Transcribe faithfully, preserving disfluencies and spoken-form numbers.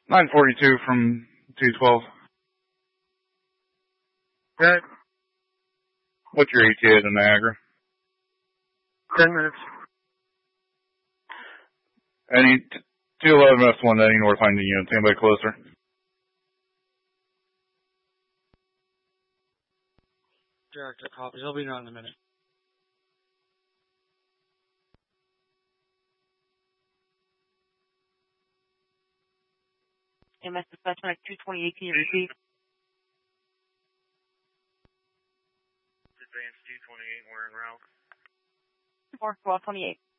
nine forty-two from two twelve. Okay. What's your E T A to Niagara? Ten minutes. Any two eleven S one, any north finding units. Anybody closer? Director copies. I'll be down in a minute. M S Dispatch two twenty-eight, can you repeat? Advance two twenty-eight, we're en route. four twelve twenty-eight.